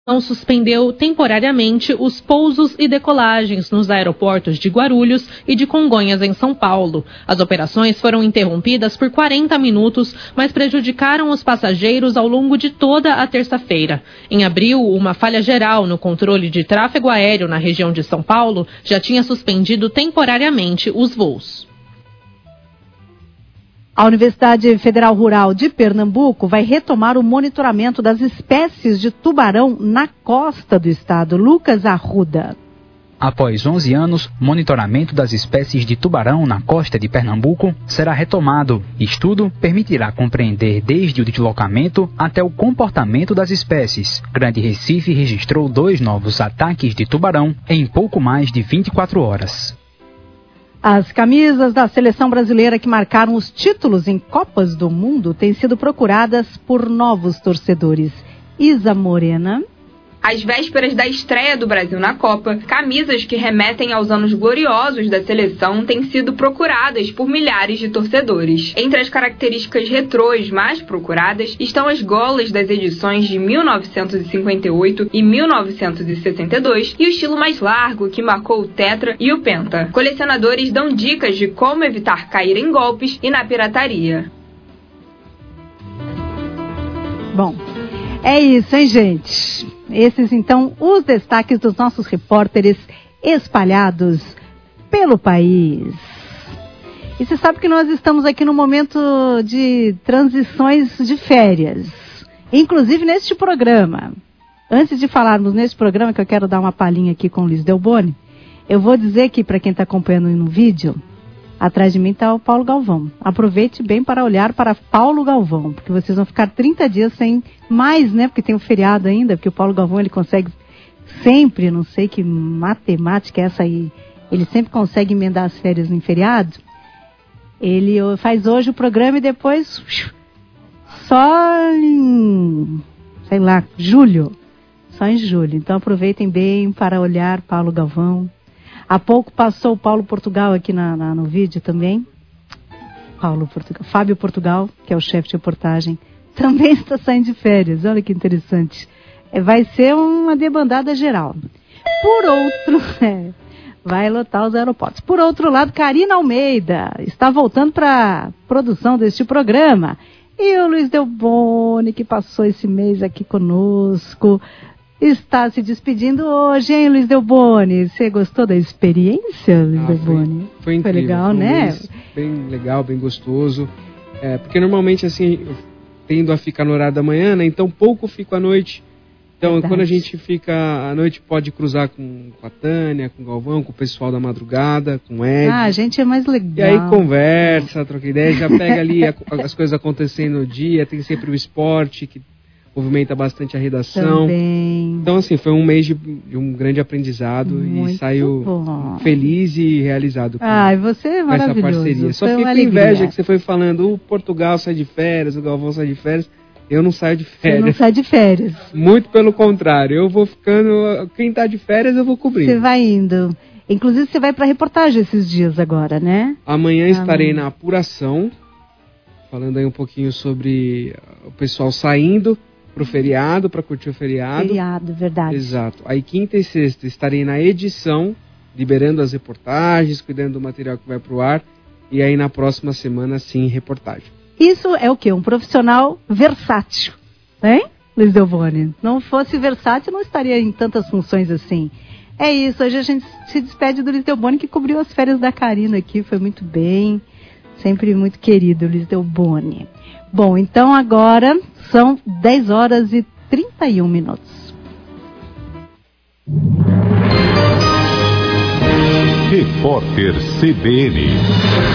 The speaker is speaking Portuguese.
Suspendeu temporariamente os pousos e decolagens nos aeroportos de Guarulhos e de Congonhas, em São Paulo. As operações foram interrompidas por 40 minutos, mas prejudicaram os passageiros ao longo de toda a terça-feira. Em abril, uma falha geral no controle de tráfego aéreo na região de São Paulo já tinha suspendido temporariamente os voos. A Universidade Federal Rural de Pernambuco vai retomar o monitoramento das espécies de tubarão na costa do estado. Lucas Arruda. Após 11 anos, o monitoramento das espécies de tubarão na costa de Pernambuco será retomado. Estudo permitirá compreender desde o deslocamento até o comportamento das espécies. Grande Recife registrou 2 novos ataques de tubarão em pouco mais de 24 horas. As camisas da seleção brasileira que marcaram os títulos em Copas do Mundo têm sido procuradas por novos torcedores. Isa Morena. Às vésperas da estreia do Brasil na Copa, camisas que remetem aos anos gloriosos da seleção têm sido procuradas por milhares de torcedores. Entre as características retrôs mais procuradas estão as golas das edições de 1958 e 1962 e o estilo mais largo que marcou o tetra e o penta. Colecionadores dão dicas de como evitar cair em golpes e na pirataria. Bom, é isso, hein, gente? Esses, então, os destaques dos nossos repórteres espalhados pelo país. E você sabe que nós estamos aqui no momento de transições de férias, inclusive neste programa. Antes de falarmos neste programa, que eu quero dar uma palhinha aqui com o Luiz Delboni, eu vou dizer que, para quem está acompanhando no vídeo, atrás de mim está o Paulo Galvão. Aproveite bem para olhar para Paulo Galvão, porque vocês vão ficar 30 dias sem mais, né? Porque tem o feriado ainda, porque o Paulo Galvão ele consegue sempre, não sei que matemática é essa aí, ele sempre consegue emendar as férias em feriado. Ele faz hoje o programa e depois só em, sei lá, julho. Só em julho. Então aproveitem bem para olhar Paulo Galvão. Há pouco passou o Paulo Portugal aqui no vídeo também. Fábio Portugal, que é o chefe de reportagem, também está saindo de férias. Olha que interessante. Vai ser uma debandada geral. Por outro, vai lotar os aeroportos. Por outro lado, Karina Almeida está voltando para a produção deste programa. E o Luiz Delboni, que passou esse mês aqui conosco, está se despedindo hoje, hein, Luiz Delboni? Você gostou da experiência, Luiz Delboni? Foi incrível. Foi legal, né? Bem legal, bem gostoso. Porque normalmente, assim, eu tendo a ficar no horário da manhã, né? Então pouco fico à noite. Então, verdade. Quando a gente fica à noite, pode cruzar com a Tânia, com o Galvão, com o pessoal da madrugada, com o Ed. A gente é mais legal. E aí conversa, troca ideia, já pega ali as coisas acontecendo no dia, tem sempre o esporte, que movimenta bastante a redação. Também. Então, assim, foi um mês de um grande aprendizado. Muito e saiu feliz e realizado com você é maravilhoso. Essa parceria. Só fiquei com inveja que você foi falando, o Portugal sai de férias, o Galvão sai de férias. Eu não saio de férias. Você não sai de férias. Muito pelo contrário. Eu vou ficando... Quem tá de férias, eu vou cobrir. Você vai indo. Inclusive, você vai para reportagem esses dias agora, né? Amanhã estarei na apuração, falando aí um pouquinho sobre o pessoal saindo pro feriado, para curtir o feriado. Feriado, verdade. Exato. Aí quinta e sexta estarei na edição, liberando as reportagens, cuidando do material que vai pro ar. E aí na próxima semana, sim, reportagem. Isso é o quê? Um profissional versátil, hein, Luiz Delboni? Não fosse versátil, não estaria em tantas funções assim. É isso, hoje a gente se despede do Luiz Delboni, que cobriu as férias da Karina aqui, foi muito bem, sempre muito querido, Luiz Delboni. Bom, então agora são 10 horas e 31 minutos. Repórter CBN.